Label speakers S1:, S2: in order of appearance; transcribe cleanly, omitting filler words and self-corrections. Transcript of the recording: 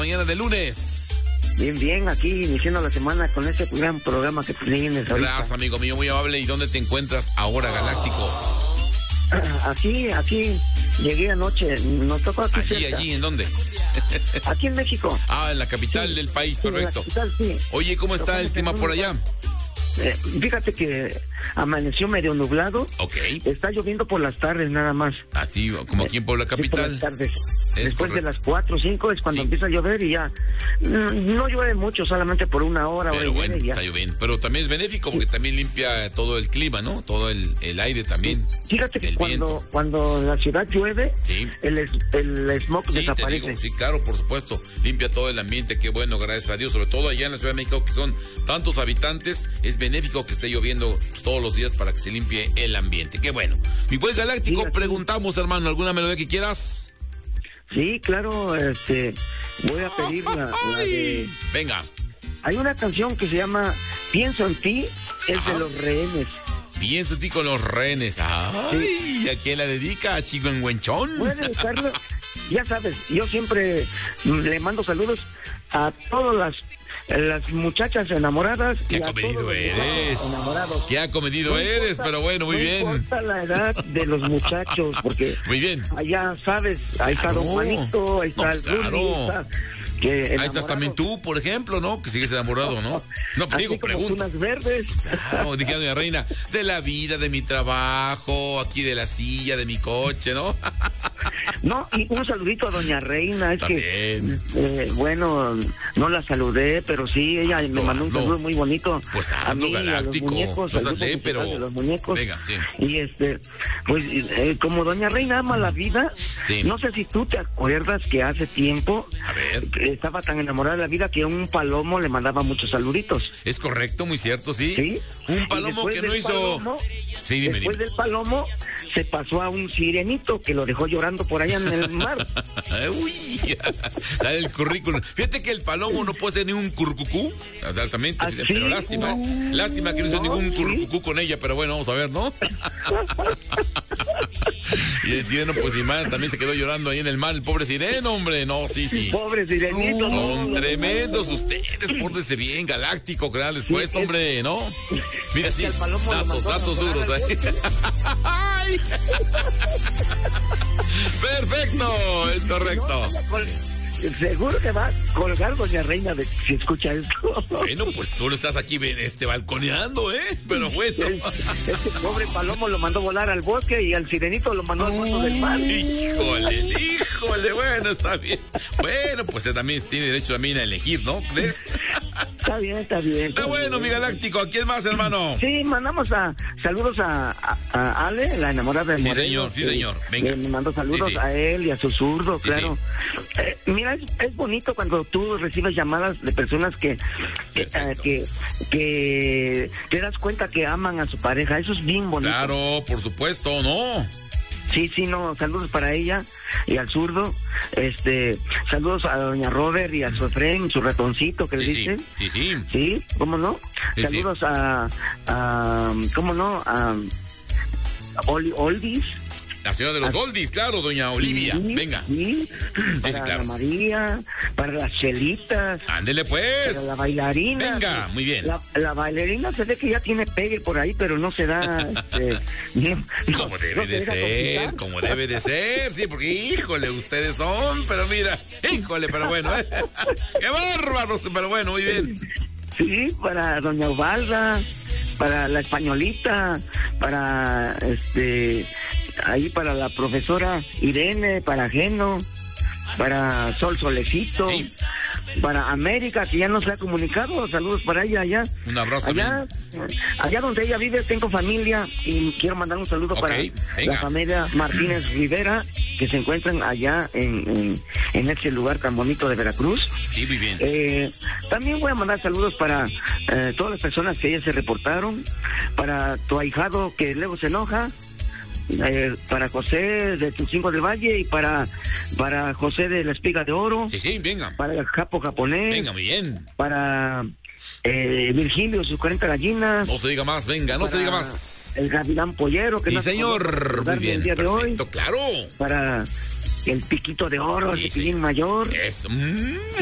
S1: mañana de lunes?
S2: Bien, bien, aquí iniciando la semana con este gran programa que tienes ahorita.
S1: Gracias, amigo mío, muy amable. ¿Y dónde te encuentras ahora, Galáctico?
S2: Aquí, llegué anoche, nos tocó aquí cerca.
S1: Allí, ¿en dónde?
S2: Aquí en México.
S1: En la capital del país,
S2: sí,
S1: perfecto.
S2: En la capital, sí.
S1: Oye, ¿cómo está el clima por allá?
S2: Fíjate que amaneció medio nublado.
S1: Ok.
S2: Está lloviendo por las tardes nada más.
S1: Así, como aquí en Puebla Capital.
S2: Por las tardes.
S1: Es
S2: Después
S1: correcto.
S2: de las 4 o 5 es cuando empieza a llover y ya. No llueve mucho, solamente por una hora.
S1: Pero
S2: hora
S1: bueno,
S2: y ya.
S1: está lloviendo. Pero también es benéfico porque también limpia todo el clima, ¿no? Todo el aire también.
S2: Fíjate que
S1: el viento.
S2: cuando la ciudad llueve,
S1: Sí.
S2: el smog
S1: Sí,
S2: desaparece.
S1: te digo, sí, claro, por supuesto. Limpia todo el ambiente, qué bueno, gracias a Dios. Sobre todo allá en la Ciudad de México, que son tantos habitantes, es benéfico que esté lloviendo todos los días para que se limpie el ambiente. Qué bueno. Mi buen Galáctico,
S2: Sí,
S1: preguntamos, hermano, ¿alguna melodía que quieras?
S2: Sí, claro, voy a pedir la de...
S1: Venga.
S2: Hay una canción que se llama Pienso en ti, es de Los Rehenes.
S1: Pienso en ti con Los Rehenes. Ay,
S2: Sí.
S1: ¿a quién la dedica? ¿Chico en Huenchón?
S2: Puedes dedicarlo, ya sabes, yo siempre le mando saludos a todas las muchachas enamoradas.
S1: Qué
S2: y a
S1: acomedido
S2: todos los
S1: eres.
S2: enamorados.
S1: Qué acomedido
S2: No
S1: eres,
S2: importa-
S1: pero bueno, muy bien.
S2: No importa la edad de los muchachos, porque
S1: Muy bien.
S2: allá sabes, ahí está Don Juanito, ahí está
S1: No,
S2: el
S1: pues, claro.
S2: Rudy, está, que
S1: Ahí estás
S2: enamorado.
S1: también tú, por ejemplo, ¿no? Que sigues enamorado, ¿no? No,
S2: Así
S1: digo,
S2: como
S1: pregunto.
S2: Tunas Verdes.
S1: Claro, dije a doña Reina, de la vida, de mi trabajo, aquí de la silla, de mi coche, ¿no?
S2: No, y un saludito a doña Reina, es
S1: También.
S2: que, bueno, no la saludé, pero sí, ella
S1: Hazlo,
S2: me mandó un
S1: hazlo.
S2: saludo muy bonito.
S1: Pues
S2: a
S1: hazlo,
S2: mí, a los
S1: Galáctico.
S2: muñecos,
S1: No
S2: al
S1: seas
S2: grupo
S1: ley,
S2: musical
S1: pero-
S2: de los muñecos.
S1: Venga, sí.
S2: Y pues, como doña Reina ama la vida,
S1: Sí.
S2: no sé si tú te acuerdas que hace tiempo
S1: A ver.
S2: estaba tan enamorada de la vida que un palomo le mandaba muchos saluditos.
S1: Es correcto, muy cierto, sí.
S2: ¿Sí?
S1: Un
S2: Y
S1: palomo
S2: después
S1: que no
S2: del
S1: hizo...
S2: palomo,
S1: Sí, dime,
S2: después
S1: dime.
S2: del palomo se pasó a un sirenito que lo dejó llorando por allá en el mar.
S1: Uy, dale el currículum. Fíjate que el palomo no puede ser ni un curcucú, exactamente,
S2: ¿Ah,
S1: pero
S2: sí?
S1: lástima. Lástima que no hizo
S2: No,
S1: ningún
S2: sí.
S1: curcucú con ella, pero bueno, vamos a ver, ¿no? Y el sireno, pues, Imán también se quedó llorando ahí en el mar, el pobre sireno, hombre. No, sí.
S2: Pobre sirenito.
S1: Son
S2: no.
S1: tremendos ustedes, pórtense bien, Galáctico, que darles pues,
S2: es-
S1: hombre, ¿no? Mira,
S2: es que
S1: sí,
S2: al palomo lo mandó a
S1: datos
S2: volar
S1: duros,
S2: al
S1: ¿eh? ¡Ay! Perfecto, es correcto.
S2: Seguro que va a colgar doña Reina de si escucha esto.
S1: Bueno, pues tú lo estás aquí balconeando, ¿eh? Pero bueno.
S2: Este pobre palomo lo mandó volar al bosque y al sirenito lo mandó al fondo del mar.
S1: Híjole, bueno, está bien. Bueno, pues él también tiene derecho también a elegir, ¿no? ¿Crees?
S2: Está bien.
S1: Está bueno, mi Galáctico. ¿A quién más, hermano?
S2: Sí, mandamos saludos a Ale, la enamorada de
S1: Sí,
S2: Morelos.
S1: señor. Venga.
S2: Me mandó saludos
S1: Sí.
S2: a él y a su zurdo,
S1: Sí,
S2: claro. Mira, es bonito cuando tú recibes llamadas de personas que te das cuenta que aman a su pareja. Eso es bien bonito.
S1: Claro, por supuesto, ¿no?
S2: Sí, no, saludos para ella y al zurdo. Saludos a doña Robert y a su Efraín, su ratoncito que le dicen.
S1: Sí.
S2: Sí, ¿cómo no?
S1: Sí,
S2: Saludos a ¿cómo no? A Oldies.
S1: La señora de los oldies, claro, doña Olivia.
S2: Sí,
S1: Venga.
S2: Sí, para
S1: claro.
S2: Ana María, para las chelitas,
S1: Ándele, pues.
S2: para la bailarina.
S1: Venga, muy bien.
S2: La bailarina se ve que ya tiene pegue por ahí, pero no se da.
S1: Como debe de ser, como debe de ser, sí, porque híjole, ustedes son, pero mira, híjole, pero bueno, qué bárbaros, pero bueno, muy bien.
S2: Sí, para doña Ubalda, para la españolita, para ahí para la profesora Irene, para Geno, para Sol Solecito,
S1: Sí.
S2: para América, que ya no se ha comunicado, saludos para ella allá.
S1: Un abrazo
S2: allá donde ella vive tengo familia y quiero mandar un saludo para
S1: venga.
S2: la familia Martínez Rivera, que se encuentran allá en ese lugar tan bonito de Veracruz.
S1: Sí, muy bien.
S2: También voy a mandar saludos para todas las personas que ya se reportaron, para tu ahijado que luego se enoja, para José de Tucingo del Valle y para José de la Espiga de Oro,
S1: Sí, venga.
S2: para el Japo japonés,
S1: Venga, muy bien.
S2: para Virgilio, sus 40 gallinas,
S1: No se diga más, venga, no se
S2: para
S1: diga más.
S2: el Gavilán Pollero, que
S1: Sí,
S2: no se
S1: señor,
S2: conoce
S1: muy bien,
S2: el día de hoy,
S1: perfecto, claro.
S2: para el Piquito de Oro, el
S1: Sí,
S2: Piquilín Mayor.
S1: Eso.